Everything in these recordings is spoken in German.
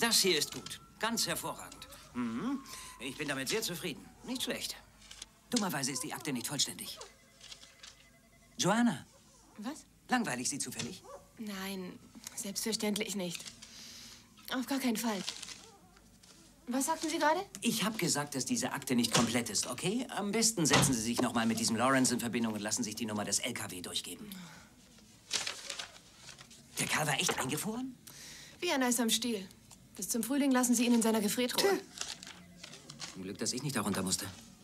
Das hier ist gut. Ganz hervorragend. Mhm. Ich bin damit sehr zufrieden. Nicht schlecht. Dummerweise ist die Akte nicht vollständig. Joanna. Was? Langweilig Sie zufällig? Nein, selbstverständlich nicht. Auf gar keinen Fall. Was sagten Sie gerade? Ich habe gesagt, dass diese Akte nicht komplett ist, okay? Am besten setzen Sie sich noch mal mit diesem Lawrence in Verbindung und lassen sich die Nummer des LKW durchgeben. Der Kerl war echt eingefroren? Wie ein Eis am Stiel. Bis zum Frühling lassen Sie ihn in seiner Gefriertruhe. Zum Glück, dass ich nicht darunter musste.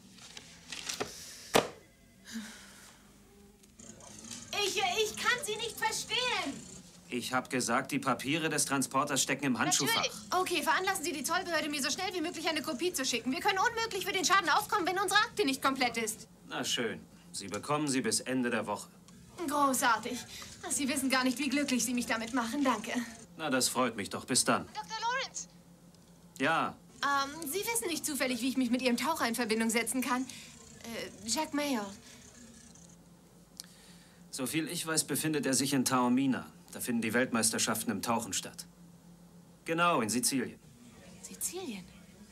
Ich kann Sie nicht verstehen. Ich habe gesagt, die Papiere des Transporters stecken im Handschuhfach. Natürlich. Okay, veranlassen Sie die Zollbehörde, mir so schnell wie möglich eine Kopie zu schicken. Wir können unmöglich für den Schaden aufkommen, wenn unsere Akte nicht komplett ist. Na schön. Sie bekommen sie bis Ende der Woche. Großartig. Sie wissen gar nicht, wie glücklich Sie mich damit machen. Danke. Na, das freut mich doch. Bis dann. Dr. Lawrence. Ja. Sie wissen nicht zufällig, wie ich mich mit Ihrem Taucher in Verbindung setzen kann. Jack Mayer. Soviel ich weiß, befindet er sich in Taormina. Da finden die Weltmeisterschaften im Tauchen statt. Genau, in Sizilien. Sizilien?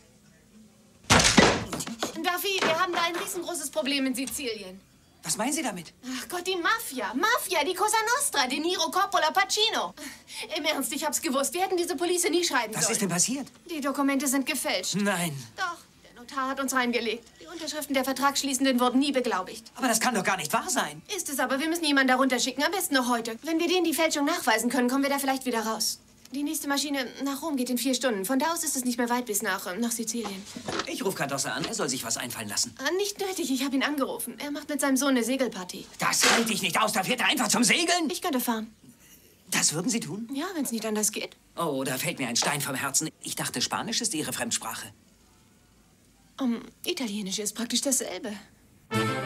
Duffy, wir haben da ein riesengroßes Problem in Sizilien. Was meinen Sie damit? Ach Gott, die Mafia. Mafia, die Cosa Nostra, De Niro, Coppola, Pacino. Im Ernst, ich hab's gewusst. Wir hätten diese Police nie schreiben sollen. Was ist denn passiert? Die Dokumente sind gefälscht. Nein. Doch, der Notar hat uns reingelegt. Die Unterschriften der Vertragsschließenden wurden nie beglaubigt. Aber das kann doch gar nicht wahr sein. Ist es aber, wir müssen jemanden darunter schicken, am besten noch heute. Wenn wir denen die Fälschung nachweisen können, kommen wir da vielleicht wieder raus. Die nächste Maschine nach Rom geht in 4 Stunden. Von da aus ist es nicht mehr weit bis nach Sizilien. Ich rufe Cardossa an, er soll sich was einfallen lassen. Nicht nötig, ich habe ihn angerufen. Er macht mit seinem Sohn eine Segelpartie. Das halte ich nicht aus, da fährt er einfach zum Segeln. Ich könnte fahren. Das würden Sie tun? Ja, wenn es nicht anders geht. Oh, da fällt mir ein Stein vom Herzen. Ich dachte, Spanisch ist Ihre Fremdsprache. Italienisch ist praktisch dasselbe.